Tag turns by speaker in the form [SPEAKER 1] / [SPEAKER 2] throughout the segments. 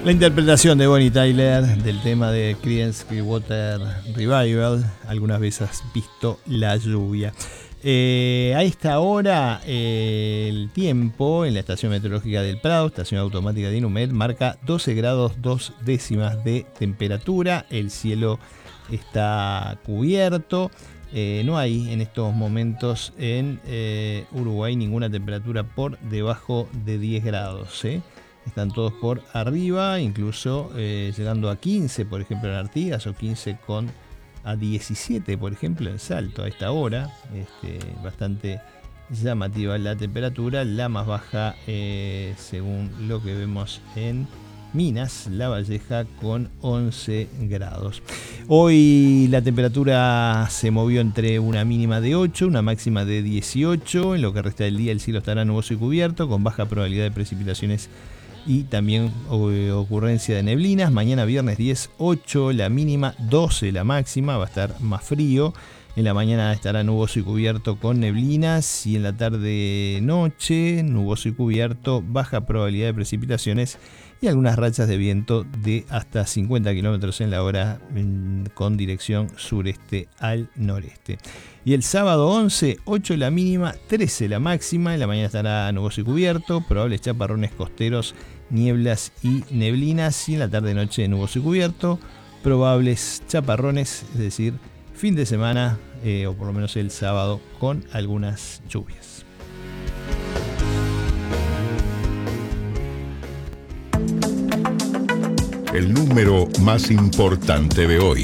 [SPEAKER 1] La interpretación de Bonnie Tyler del tema de Creedence Clearwater Revival, algunas veces has visto la lluvia. A esta hora el tiempo en la estación meteorológica del Prado, estación automática de Inumet, marca 12 grados 2 décimas de temperatura. El cielo está cubierto. No hay en estos momentos en Uruguay ninguna temperatura por debajo de 10 grados. Están todos por arriba, incluso llegando a 15, por ejemplo, en Artigas, o 15 a 17, por ejemplo, en Salto a esta hora. Bastante llamativa la temperatura. La más baja, según lo que vemos en Minas, La Valleja, con 11 grados. Hoy la temperatura se movió entre una mínima de 8, una máxima de 18. En lo que resta del día el cielo estará nuboso y cubierto, con baja probabilidad de precipitaciones y también ocurrencia de neblinas. Mañana viernes 10, 8 la mínima, 12 la máxima, va a estar más frío. En la mañana estará nuboso y cubierto con neblinas, y en la tarde noche nuboso y cubierto, baja probabilidad de precipitaciones y algunas rachas de viento de hasta 50 km en la hora con dirección sureste al noreste. Y el sábado 11, 8 la mínima, 13 la máxima. En la mañana estará nuboso y cubierto, probables chaparrones costeros, nieblas y neblinas. Y en la tarde-noche nuboso y cubierto, probables chaparrones, es decir, fin de semana, o por lo menos el sábado, con algunas lluvias.
[SPEAKER 2] El número más importante de hoy.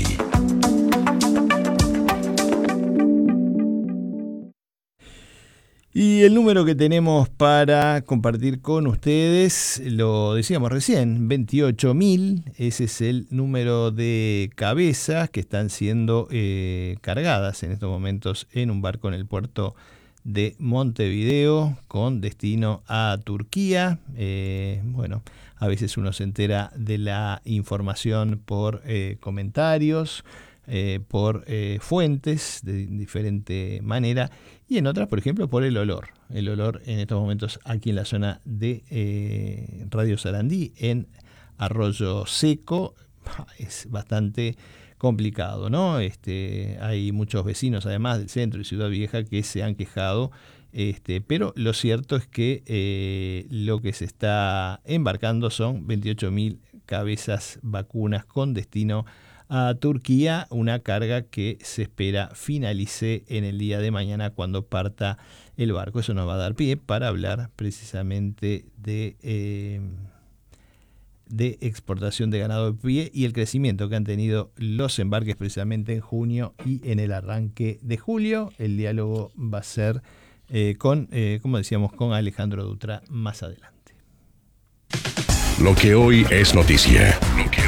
[SPEAKER 1] Y el número que tenemos para compartir con ustedes, lo decíamos recién, 28.000, ese es el número de cabezas que están siendo cargadas en estos momentos en un barco en el puerto de Montevideo con destino a Turquía. A veces uno se entera de la información por comentarios, por fuentes de diferente manera, y en otras, por ejemplo, por el olor. El olor en estos momentos aquí en la zona de Radio Sarandí, en Arroyo Seco, es bastante complicado, ¿no? Hay muchos vecinos, además del centro y Ciudad Vieja, que se han quejado, pero lo cierto es que lo que se está embarcando son 28.000 cabezas vacunas con destino a Turquía, una carga que se espera finalice en el día de mañana cuando parta el barco. Eso nos va a dar pie para hablar precisamente de exportación de ganado de pie y el crecimiento que han tenido los embarques precisamente en junio y en el arranque de julio. El diálogo va a ser como decíamos, con Alejandro Dutra más adelante.
[SPEAKER 2] Lo que hoy es noticia.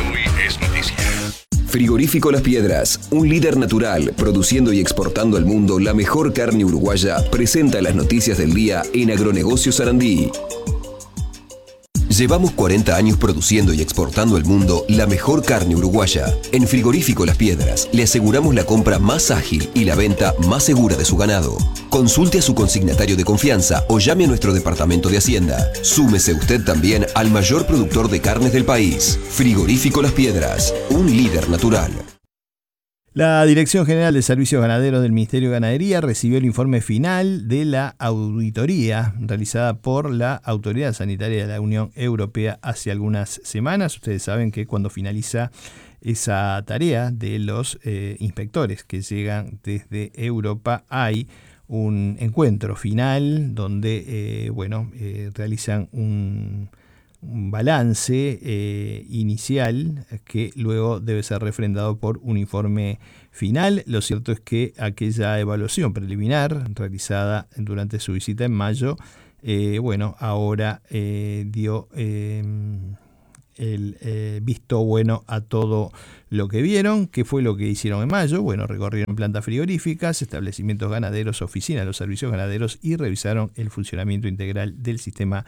[SPEAKER 3] Frigorífico Las Piedras, un líder natural produciendo y exportando al mundo la mejor carne uruguaya, presenta las noticias del día en Agronegocio Sarandí. Llevamos 40 años produciendo y exportando al mundo la mejor carne uruguaya. En Frigorífico Las Piedras le aseguramos la compra más ágil y la venta más segura de su ganado. Consulte a su consignatario de confianza o llame a nuestro departamento de Hacienda. Súmese usted también al mayor productor de carnes del país. Frigorífico Las Piedras, un líder natural.
[SPEAKER 1] La Dirección General de Servicios Ganaderos del Ministerio de Ganadería recibió el informe final de la auditoría realizada por la Autoridad Sanitaria de la Unión Europea hace algunas semanas. Ustedes saben que cuando finaliza esa tarea de los inspectores que llegan desde Europa, hay un encuentro final donde realizan un balance inicial que luego debe ser refrendado por un informe final. Lo cierto es que aquella evaluación preliminar realizada durante su visita en mayo, ahora dio el visto bueno a todo lo que vieron. ¿Qué fue lo que hicieron en mayo? Bueno, recorrieron plantas frigoríficas, establecimientos ganaderos, oficinas de los servicios ganaderos y revisaron el funcionamiento integral del sistema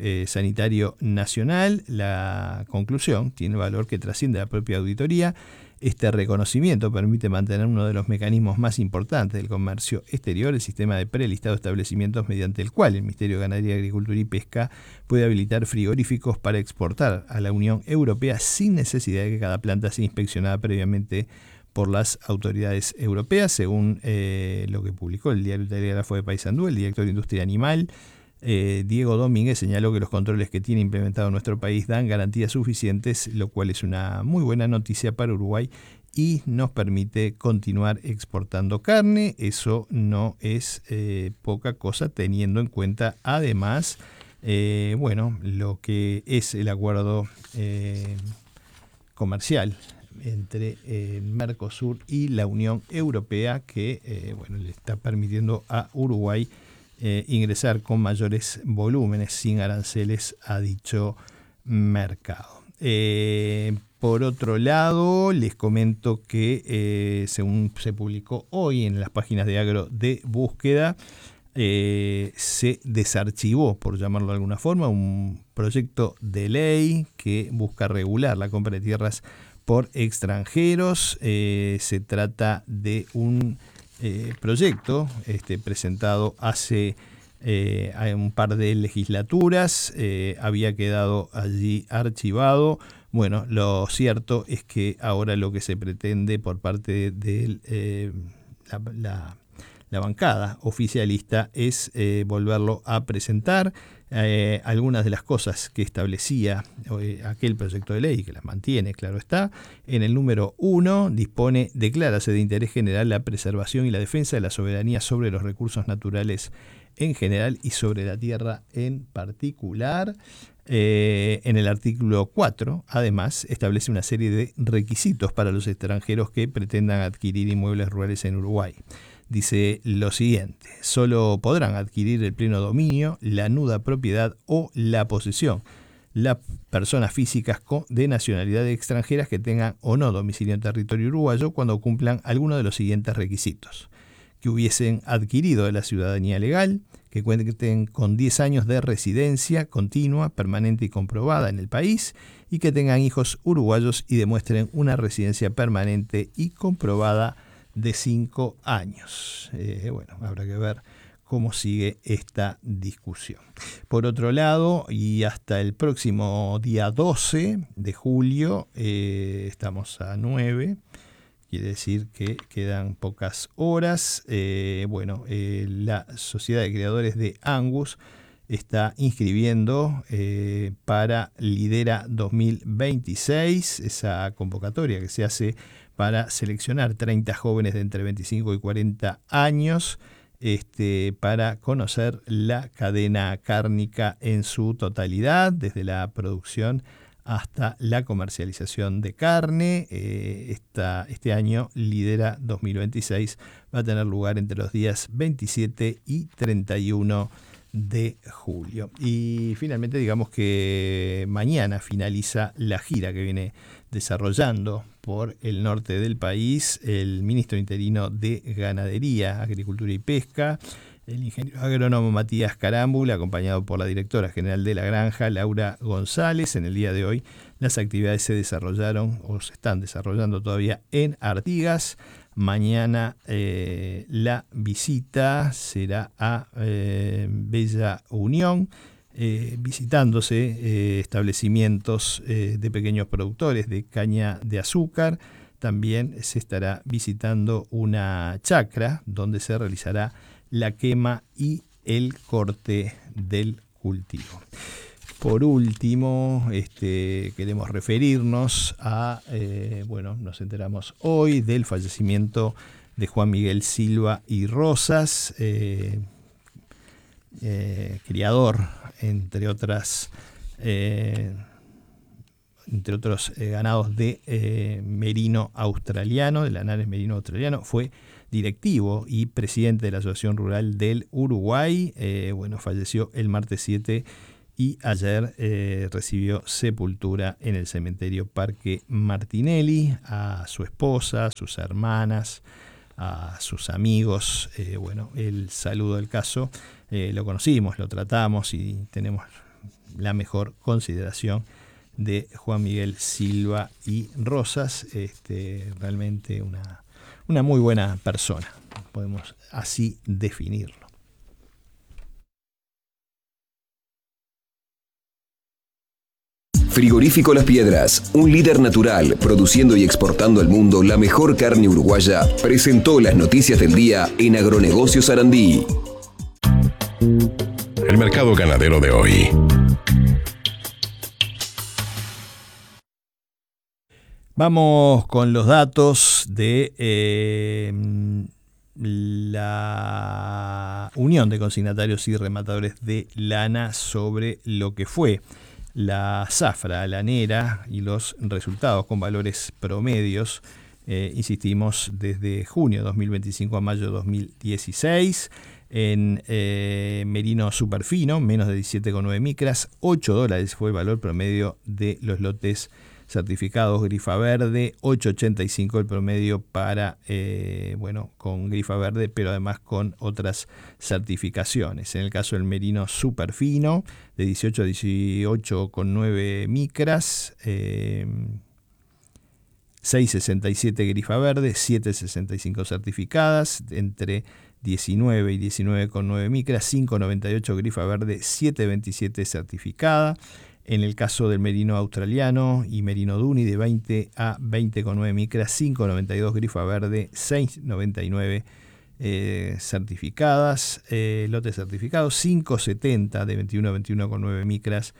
[SPEAKER 1] sanitario nacional. La conclusión tiene valor que trasciende la propia auditoría. Este reconocimiento permite mantener uno de los mecanismos más importantes del comercio exterior, el sistema de prelistado de establecimientos mediante el cual el Ministerio de Ganadería, Agricultura y Pesca puede habilitar frigoríficos para exportar a la Unión Europea sin necesidad de que cada planta sea inspeccionada previamente por las autoridades europeas, según lo que publicó el diario Telégrafo de Paysandú. El director de Industria Animal, Diego Domínguez, señaló que los controles que tiene implementado nuestro país dan garantías suficientes, lo cual es una muy buena noticia para Uruguay y nos permite continuar exportando carne. Eso no es poca cosa, teniendo en cuenta además lo que es el acuerdo comercial entre Mercosur y la Unión Europea, que le está permitiendo a Uruguay ingresar con mayores volúmenes sin aranceles a dicho mercado. Por otro lado, les comento que según se publicó hoy en las páginas de Agro de Búsqueda, se desarchivó, por llamarlo de alguna forma, un proyecto de ley que busca regular la compra de tierras por extranjeros. Se trata de un proyecto presentado hace un par de legislaturas, había quedado allí archivado. Bueno, lo cierto es que ahora lo que se pretende por parte de la bancada oficialista es volverlo a presentar. Algunas de las cosas que establecía aquel proyecto de ley, que las mantiene, claro está, en el número 1 dispone: declárase de interés general la preservación y la defensa de la soberanía sobre los recursos naturales en general y sobre la tierra en particular. En el artículo 4, además, establece una serie de requisitos para los extranjeros que pretendan adquirir inmuebles rurales en Uruguay. Dice lo siguiente: solo podrán adquirir el pleno dominio, la nuda propiedad o la posesión las personas físicas de nacionalidad extranjeras que tengan o no domicilio en territorio uruguayo cuando cumplan alguno de los siguientes requisitos: que hubiesen adquirido la ciudadanía legal, que cuenten con 10 años de residencia continua, permanente y comprobada en el país, y que tengan hijos uruguayos y demuestren una residencia permanente y comprobada de 5 años. Habrá que ver cómo sigue esta discusión. Por otro lado, y hasta el próximo día 12 de julio, estamos a 9, quiere decir que quedan pocas horas. La Sociedad de Criadores de Angus está inscribiendo para Lidera 2026, esa convocatoria que se hace para seleccionar 30 jóvenes de entre 25 y 40 años para conocer la cadena cárnica en su totalidad, desde la producción hasta la comercialización de carne. Este año Lidera 2026 va a tener lugar entre los días 27 y 31 de julio. Y finalmente, digamos que mañana finaliza la gira que viene desarrollando por el norte del país el ministro interino de Ganadería, Agricultura y Pesca, el ingeniero agrónomo Matías Carámbula, acompañado por la directora general de la granja, Laura González. En el día de hoy las actividades se desarrollaron o se están desarrollando todavía en Artigas. Mañana la visita será a Bella Unión, visitándose establecimientos de pequeños productores de caña de azúcar. También se estará visitando una chacra donde se realizará la quema y el corte del cultivo. Por último, queremos referirnos a, nos enteramos hoy del fallecimiento de Juan Miguel Silva y Rosas, criador, entre otros ganados de merino australiano, de Lanares merino australiano. Fue directivo y presidente de la Asociación Rural del Uruguay. Falleció el martes 7 y ayer recibió sepultura en el cementerio Parque Martinelli. A su esposa, a sus hermanas, a sus amigos, el saludo del caso. Lo conocimos, lo tratamos y tenemos la mejor consideración de Juan Miguel Silva y Rosas. Realmente una muy buena persona, podemos así definirlo.
[SPEAKER 3] Frigorífico Las Piedras, un líder natural produciendo y exportando al mundo la mejor carne uruguaya, presentó las noticias del día en Agronegocio Sarandí.
[SPEAKER 2] El mercado ganadero de hoy.
[SPEAKER 1] Vamos con los datos de la Unión de Consignatarios y Rematadores de Lana sobre lo que fue la zafra lanera y los resultados con valores promedios, insistimos, desde junio 2025 a mayo 2016. En merino superfino, menos de 17,9 micras, $8 fue el valor promedio de los lotes certificados grifa verde, 8,85 el promedio para, con grifa verde, pero además con otras certificaciones. En el caso del merino superfino, de 18 a 18,9 micras, 6,67 grifa verde, 7,65 certificadas, entre 19 y 19,9 micras, 5,98 grifa verde, 7,27 certificada. En el caso del merino australiano y merino duni, de 20 a 20,9 micras, 5,92 grifa verde, 6,99 certificadas, lotes certificados, 5,70 de 21 a 21,9 micras,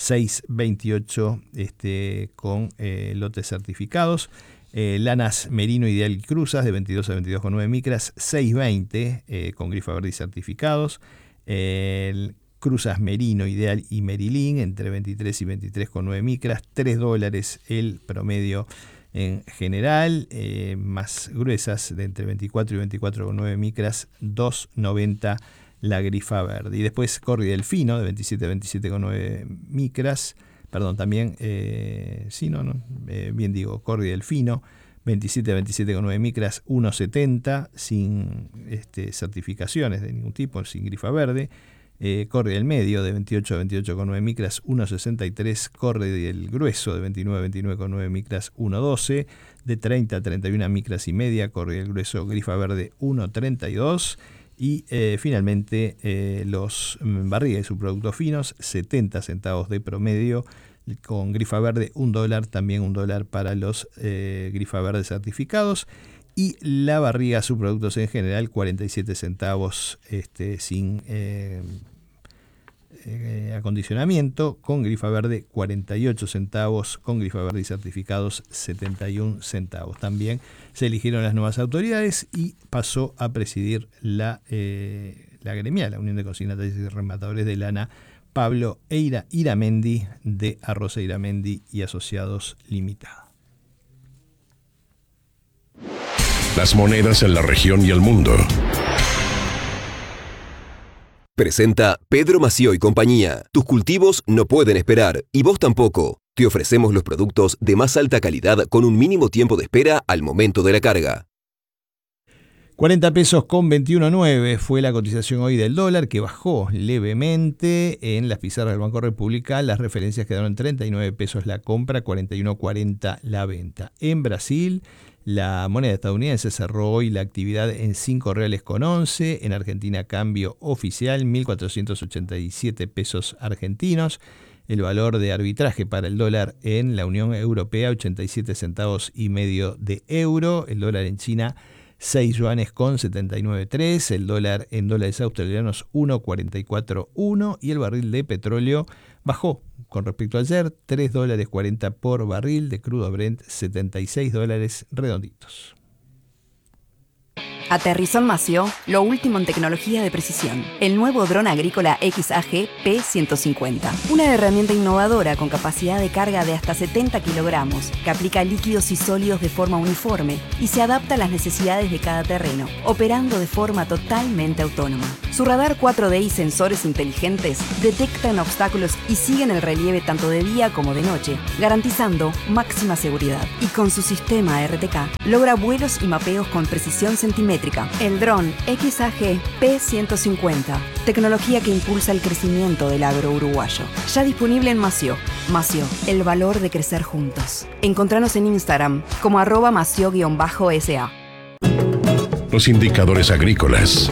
[SPEAKER 1] 6,28 con lotes certificados. Lanas merino ideal y cruzas de 22 a 22,9 micras, 6,20 con grifa verde y certificados. Cruzas merino ideal y merilín entre 23 y 23,9 micras, $3 el promedio en general. Más gruesas de entre 24 y 24,9 micras, 2,90 la grifa verde. Y después Corri Delfino de 27 a 27,9 micras, también, Corri Delfino, 27 a 27,9 micras, 1,70 sin certificaciones de ningún tipo, sin grifa verde. Corri del medio de 28 a 28,9 micras, 1,63. Corri del grueso de 29 a 29,9 micras, 1,12. De 30 a 31 micras y media, Corri del grueso grifa verde, 1,32. Y finalmente los barriga y subproductos finos, 70 centavos de promedio, con grifa verde $1, también $1 para los grifa verde certificados. Y la barriga subproductos en general, 47 centavos sin acondicionamiento, con grifa verde 48 centavos, con grifa verde y certificados 71 centavos. También se eligieron las nuevas autoridades y pasó a presidir la gremial, la Unión de Consignatarios y Rematadores de Lana, Pablo Iramendi, de Arroza Iramendi y Asociados Limitada.
[SPEAKER 2] Las monedas en la región y el mundo.
[SPEAKER 3] Presenta Pedro Mació y compañía. Tus cultivos no pueden esperar y vos tampoco. Te ofrecemos los productos de más alta calidad con un mínimo tiempo de espera al momento de la carga.
[SPEAKER 1] 40 pesos con 21.9 fue la cotización hoy del dólar, que bajó levemente. En las pizarras del Banco República las referencias quedaron en 39 pesos la compra, 41.40 la venta. En Brasil, la moneda estadounidense cerró hoy la actividad en $5.11. En Argentina, cambio oficial 1.487 pesos argentinos. El valor de arbitraje para el dólar en la Unión Europea, 87 centavos y medio de euro. El dólar en China, 6 yuanes con 79.3, el dólar en dólares australianos 1.44.1 y el barril de petróleo bajó con respecto a ayer, $3.40 por barril de crudo Brent, $76 redonditos.
[SPEAKER 4] Aterrizó en Mació lo último en tecnología de precisión. El nuevo dron agrícola XAG P150. Una herramienta innovadora con capacidad de carga de hasta 70 kilogramos, que aplica líquidos y sólidos de forma uniforme y se adapta a las necesidades de cada terreno, operando de forma totalmente autónoma. Su radar 4D y sensores inteligentes detectan obstáculos y siguen el relieve tanto de día como de noche, garantizando máxima seguridad. Y con su sistema RTK, logra vuelos y mapeos con precisión centimétrica. El dron XAG P150, tecnología que impulsa el crecimiento del agro uruguayo. Ya disponible en Mació. Mació, el valor de crecer juntos. Encontranos en Instagram como @mació_sa.
[SPEAKER 2] Los indicadores agrícolas.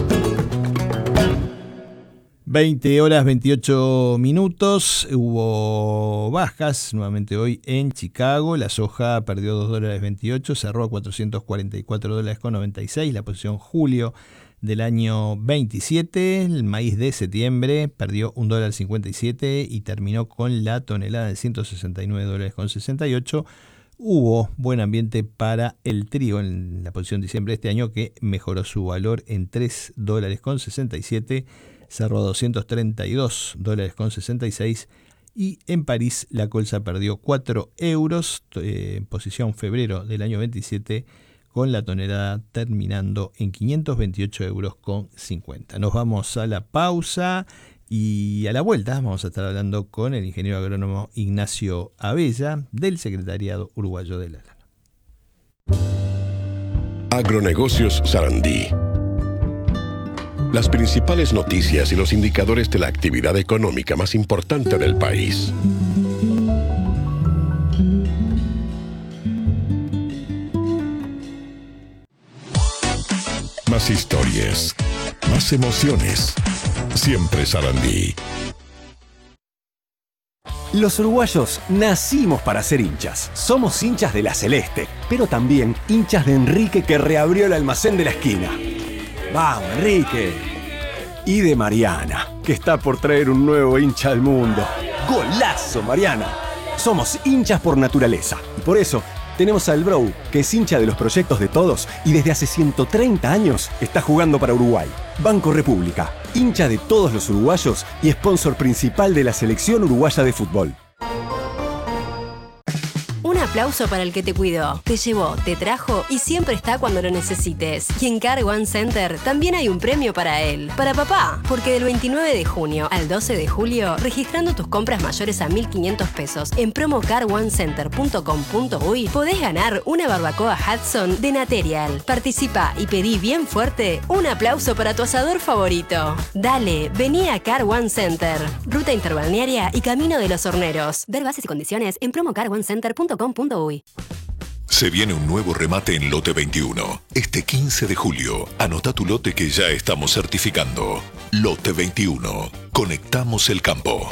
[SPEAKER 1] 20 horas 28 minutos, hubo bajas nuevamente hoy en Chicago. La soja perdió $2.28, cerró a $444.96, la posición julio del año 27. El maíz de septiembre perdió $1.57 y terminó con la tonelada de $169.68. Hubo buen ambiente para el trigo en la posición de diciembre de este año, que mejoró su valor en $3.67, cerró a $232.66, y en París la colza perdió 4 euros, en posición febrero del año 27, con la tonelada terminando en 528,50 euros. Nos vamos a la pausa y a la vuelta vamos a estar hablando con el ingeniero agrónomo Ignacio Abella del Secretariado Uruguayo de la Lana.
[SPEAKER 2] Agronegocios Sarandí. Las principales noticias y los indicadores de la actividad económica más importante del país. Más historias, más emociones. Siempre Sarandí.
[SPEAKER 5] Los uruguayos nacimos para ser hinchas. Somos hinchas de la Celeste, pero también hinchas de Enrique, que reabrió el almacén de la esquina. ¡Vamos, Enrique! Y de Mariana, que está por traer un nuevo hincha al mundo. ¡Golazo, Mariana! Somos hinchas por naturaleza, y por eso tenemos al Bro, que es hincha de los proyectos de todos y desde hace 130 años está jugando para Uruguay. Banco República, hincha de todos los uruguayos y sponsor principal de la selección uruguaya de fútbol.
[SPEAKER 6] Un aplauso para el que te cuidó, te llevó, te trajo y siempre está cuando lo necesites. Y en Car One Center también hay un premio para él, para papá, porque del 29 de junio al 12 de julio, registrando tus compras mayores a 1.500 pesos en promocaronecenter.com.uy, podés ganar una barbacoa Hudson de Naterial. Participa y pedí bien fuerte un aplauso para tu asador favorito. Dale, vení a Car One Center, ruta interbalnearia y Camino de los Horneros. Ver bases y condiciones en promocaronecenter.com.uy.
[SPEAKER 7] Se viene un nuevo remate en Lote 21. Este 15 de julio, anota tu lote que ya estamos certificando. Lote 21. Conectamos el campo.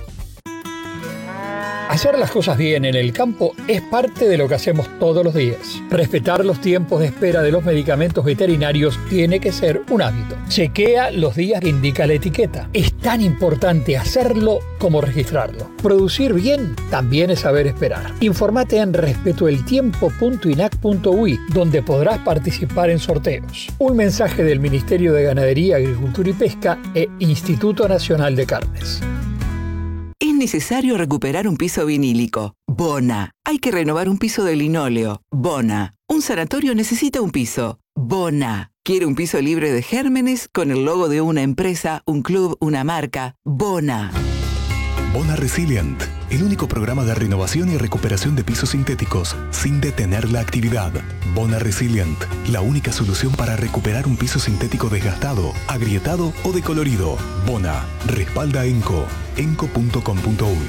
[SPEAKER 8] Hacer las cosas bien en el campo es parte de lo que hacemos todos los días. Respetar los tiempos de espera de los medicamentos veterinarios tiene que ser un hábito. Chequea los días que indica la etiqueta. Es tan importante hacerlo como registrarlo. Producir bien también es saber esperar. Informate en respetoeltiempo.inac.uy, donde podrás participar en sorteos. Un mensaje del Ministerio de Ganadería, Agricultura y Pesca e Instituto Nacional de Carnes.
[SPEAKER 9] Es necesario recuperar un piso vinílico. Bona. Hay que renovar un piso de linóleo. Bona. Un sanatorio necesita un piso. Bona. ¿Quiere un piso libre de gérmenes con el logo de una empresa, un club, una marca? Bona.
[SPEAKER 10] Bona Resilient, el único programa de renovación y recuperación de pisos sintéticos sin detener la actividad. Bona Resilient, la única solución para recuperar un piso sintético desgastado, agrietado o decolorido. Bona, respalda ENCO, enco.com.uy.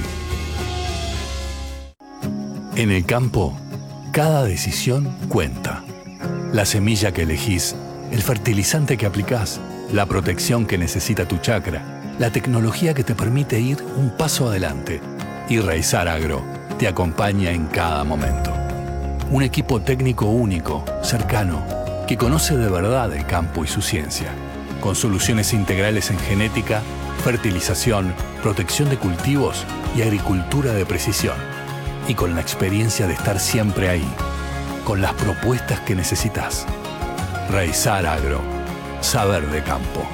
[SPEAKER 11] En el campo, cada decisión cuenta. La semilla que elegís, el fertilizante que aplicás, la protección que necesita tu chacra, la tecnología que te permite ir un paso adelante. Y Raizar Agro te acompaña en cada momento. Un equipo técnico único, cercano, que conoce de verdad el campo y su ciencia, con soluciones integrales en genética, fertilización, protección de cultivos y agricultura de precisión. Y con la experiencia de estar siempre ahí, con las propuestas que necesitas. Raizar Agro, saber de campo.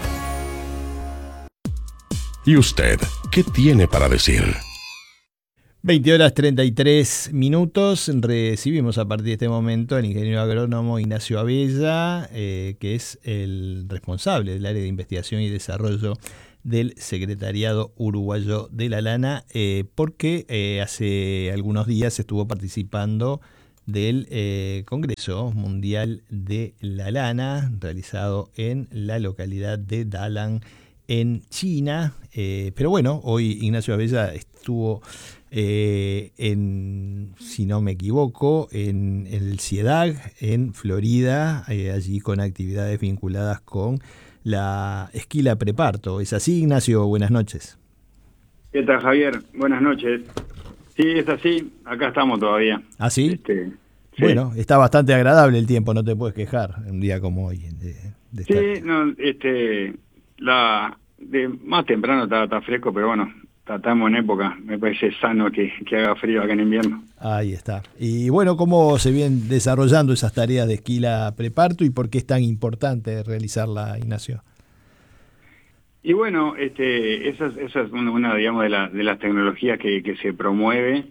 [SPEAKER 2] ¿Y usted qué tiene para decir?
[SPEAKER 1] 20 horas 33 minutos. Recibimos a partir de este momento al ingeniero agrónomo Ignacio Abella, que es el responsable del área de investigación y desarrollo del Secretariado Uruguayo de la Lana, porque hace algunos días estuvo participando del Congreso Mundial de la Lana, realizado en la localidad de Dalang, en China, pero bueno, hoy Ignacio Abella estuvo si no me equivoco, en el CIEDAG, en Florida, allí con actividades vinculadas con la esquila preparto. ¿Es así, Ignacio? Buenas noches.
[SPEAKER 12] ¿Qué tal, Javier? Buenas noches. Sí, es así. Acá estamos todavía.
[SPEAKER 1] ¿Ah, sí?
[SPEAKER 12] Sí.
[SPEAKER 1] Bueno, está bastante agradable el tiempo, no te puedes quejar un día como hoy.
[SPEAKER 12] Sí, no, más temprano está fresco, pero bueno, estamos en época. Me parece sano que haga frío acá en invierno.
[SPEAKER 1] Ahí está. Y bueno, ¿cómo se vienen desarrollando esas tareas de esquila preparto y por qué es tan importante realizarla, Ignacio?
[SPEAKER 12] Y bueno, esa es una digamos, de las tecnologías que se promueve.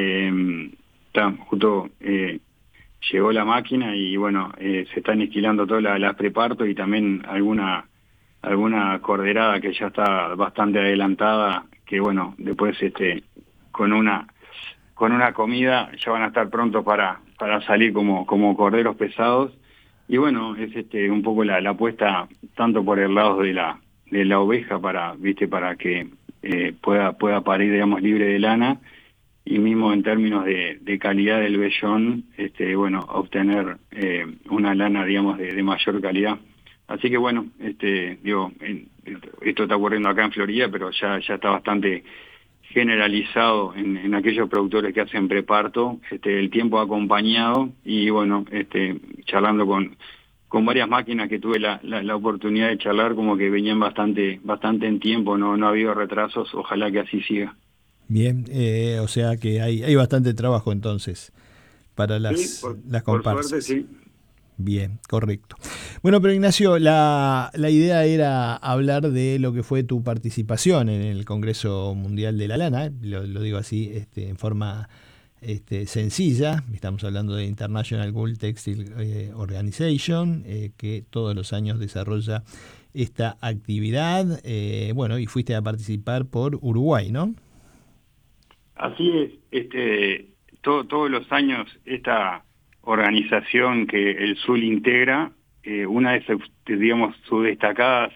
[SPEAKER 12] Justo llegó la máquina y bueno, se están esquilando todas las preparto y también alguna corderada que ya está bastante adelantada, que bueno, después con una comida ya van a estar prontos para salir como corderos pesados. Y bueno, es un poco la apuesta tanto por el lado de la oveja para que pueda parir, digamos, libre de lana, y mismo en términos de calidad del vellón, bueno, obtener una lana, digamos, de mayor calidad. Así que bueno, esto está ocurriendo acá en Florida, pero ya está bastante generalizado en aquellos productores que hacen preparto. El tiempo ha acompañado y bueno, charlando con varias máquinas que tuve la oportunidad de charlar, como que venían bastante en tiempo, no ha habido retrasos, ojalá que así siga.
[SPEAKER 1] Bien, o sea que hay bastante trabajo entonces para las comparsas.
[SPEAKER 12] Por suerte, sí.
[SPEAKER 1] Bien, correcto. Bueno, pero Ignacio, la idea era hablar de lo que fue tu participación en el Congreso Mundial de la Lana, lo digo así en forma sencilla. Estamos hablando de International Wool Textile Organization, que todos los años desarrolla esta actividad. Bueno, y fuiste a participar por Uruguay, ¿no?
[SPEAKER 12] Así es. Todos los años esta organización que el SUL integra, una de sus destacadas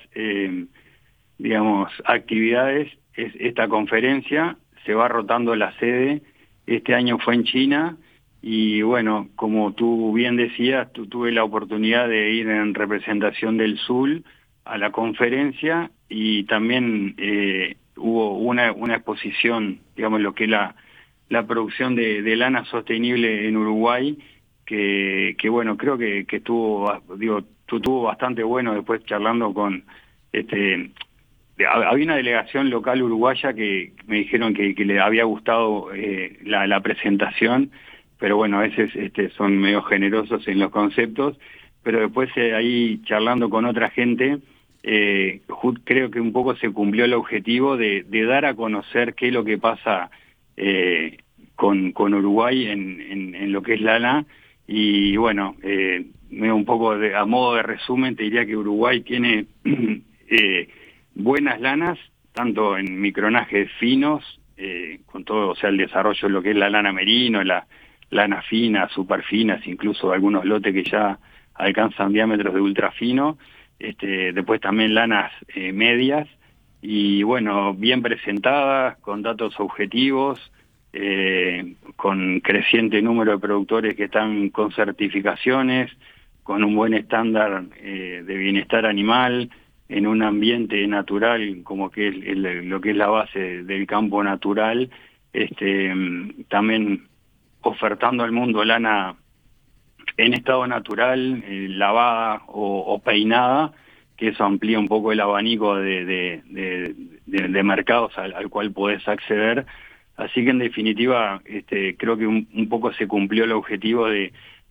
[SPEAKER 12] actividades es esta conferencia. Se va rotando la sede. Este año fue en China y bueno, como tú bien decías, tuve la oportunidad de ir en representación del SUL a la conferencia, y también hubo una exposición, digamos, lo que es la producción de lana sostenible en Uruguay, que bueno, creo que estuvo bastante bueno. Después charlando con había una delegación local uruguaya que me dijeron que le había gustado la presentación, pero bueno, a veces son medio generosos en los conceptos. Pero después ahí charlando con otra gente, creo que un poco se cumplió el objetivo de dar a conocer qué es lo que pasa con Uruguay en lo que es lana. Y bueno, un poco a modo de resumen te diría que Uruguay tiene buenas lanas, tanto en micronajes finos, con todo, o sea, el desarrollo de lo que es la lana merino, la lana fina, superfinas, incluso algunos lotes que ya alcanzan diámetros de ultrafino, después también lanas medias, y bueno, bien presentadas, con datos objetivos, con creciente número de productores que están con certificaciones, con un buen estándar de bienestar animal, en un ambiente natural, como que es lo que es la base del campo natural, también ofertando al mundo lana en estado natural, lavada o peinada, que eso amplía un poco el abanico de mercados al cual podés acceder. Así que en definitiva, creo que un poco se cumplió el objetivo de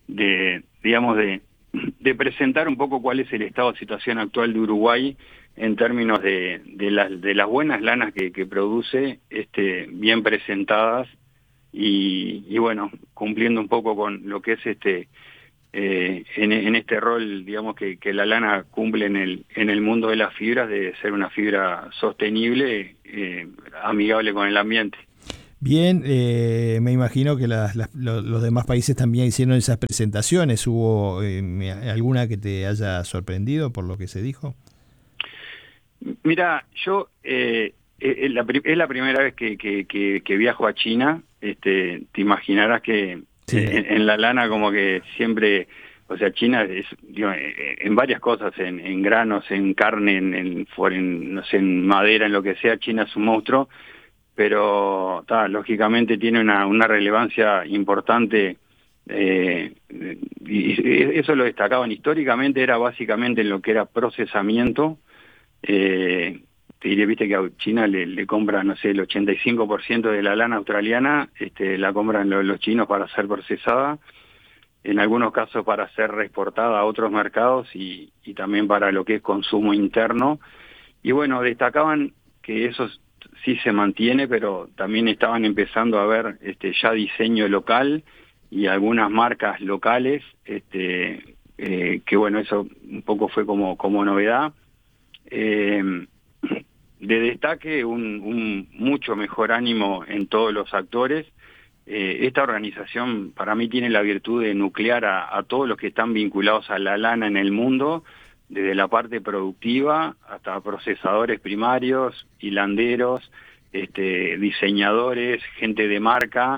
[SPEAKER 12] presentar un poco cuál es el estado de situación actual de Uruguay en términos de las buenas lanas que produce, bien presentadas, y bueno, cumpliendo un poco con lo que es en este rol, digamos, que la lana cumple en el mundo de las fibras, de ser una fibra sostenible, amigable con el ambiente.
[SPEAKER 1] Bien, me imagino que los demás países también hicieron esas presentaciones. ¿Hubo alguna que te haya sorprendido por lo que se dijo?
[SPEAKER 12] Mira, yo es la primera vez que viajo a China. Te imaginarás que
[SPEAKER 1] Sí.
[SPEAKER 12] en la lana como que siempre, o sea, China es, digo, en varias cosas, en granos, en carne, no sé, en madera, en lo que sea, China es un monstruo, pero lógicamente tiene una relevancia importante. Y eso lo destacaban históricamente, era básicamente en lo que era procesamiento. Te diré, viste que a China le compra, no sé, el 85% de la lana australiana, la compran los chinos para ser procesada, en algunos casos para ser reexportada a otros mercados y también para lo que es consumo interno. Y bueno, destacaban que eso sí se mantiene, pero también estaban empezando a ver ya diseño local y algunas marcas locales, que bueno, eso un poco fue como novedad. De destaque un mucho mejor ánimo en todos los actores. Esta organización para mí tiene la virtud de nuclear a todos los que están vinculados a la lana en el mundo, desde la parte productiva hasta procesadores primarios, hilanderos, diseñadores, gente de marca.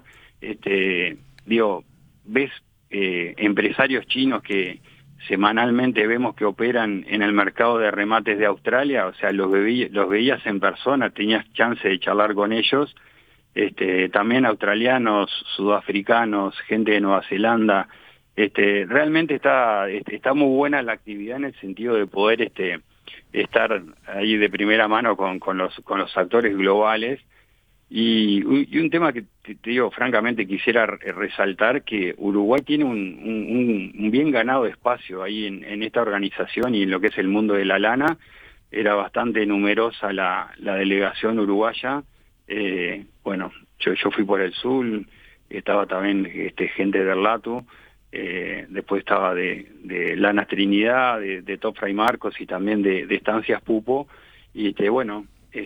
[SPEAKER 12] Ves empresarios chinos que semanalmente vemos que operan en el mercado de remates de Australia, o sea, los veías en persona, tenías chance de charlar con ellos, también australianos, sudafricanos, gente de Nueva Zelanda. Realmente está muy buena la actividad en el sentido de poder estar ahí de primera mano con los actores globales. Y un tema que te digo, francamente quisiera resaltar, que Uruguay tiene un bien ganado espacio ahí en esta organización y en lo que es el mundo de la lana. Era bastante numerosa la delegación uruguaya. Bueno, yo fui por el sur, estaba también gente de Erlatu, después estaba de Lanas Trinidad, de Top Fray Marcos y también de Estancias Pupo. Y que bueno,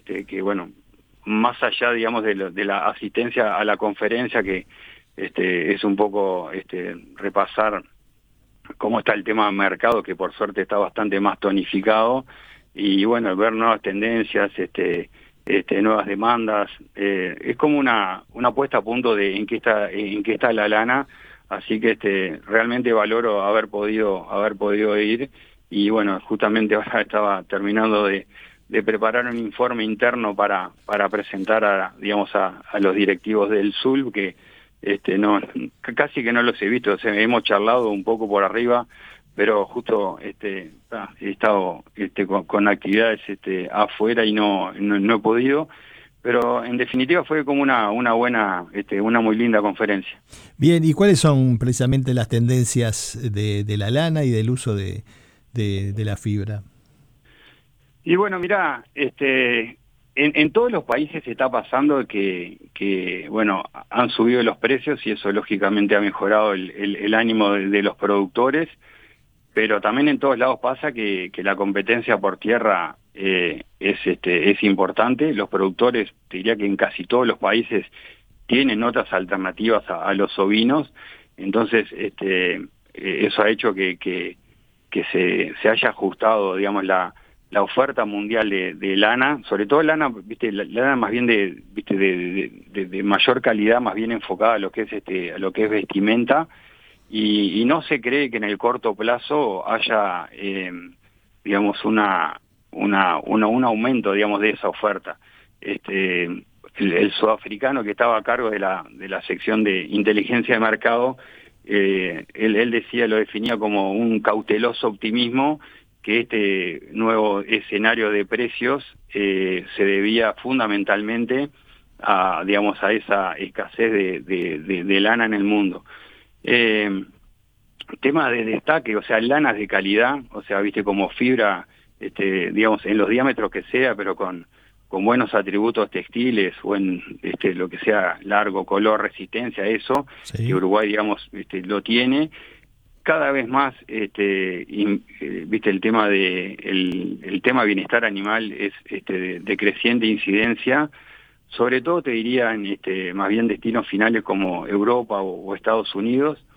[SPEAKER 12] más allá, digamos, de la asistencia a la conferencia, que es un poco repasar cómo está el tema del mercado, que por suerte está bastante más tonificado, y bueno, ver nuevas tendencias, nuevas demandas. Es como una puesta a punto de en qué está la lana, así que realmente valoro haber podido ir. Y bueno, justamente ahora estaba terminando de preparar un informe interno para presentar a los directivos del SULB, que casi que no los he visto. O sea, hemos charlado un poco por arriba, pero justo he estado con actividades afuera y no he podido. Pero en definitiva fue como una buena, una muy linda conferencia.
[SPEAKER 1] Bien, ¿y cuáles son precisamente las tendencias de la lana y del uso de la fibra?
[SPEAKER 12] Y bueno, mirá, en todos los países está pasando que bueno, han subido los precios y eso lógicamente ha mejorado el ánimo de los productores, pero también en todos lados pasa que la competencia por tierra es importante. Los productores, te diría que en casi todos los países tienen otras alternativas a los ovinos, entonces eso ha hecho que se haya ajustado, digamos, la oferta mundial de lana, sobre todo lana, la lana más bien de mayor calidad, más bien enfocada a lo que es a lo que es vestimenta, y no se cree que en el corto plazo haya digamos un aumento, digamos, de esa oferta. El sudafricano que estaba a cargo de la sección de inteligencia de mercado, él decía, lo definía como un cauteloso optimismo, que este nuevo escenario de precios se debía fundamentalmente a esa escasez de lana en el mundo. Tema de destaque, o sea, lanas de calidad, o sea, como fibra, digamos, en los diámetros que sea, pero con buenos atributos textiles o en lo que sea largo, color, resistencia, eso, sí, que Uruguay, digamos, lo tiene. Cada vez más, el tema el tema bienestar animal es de creciente incidencia, sobre todo te diría en más bien destinos finales como Europa o Estados Unidos,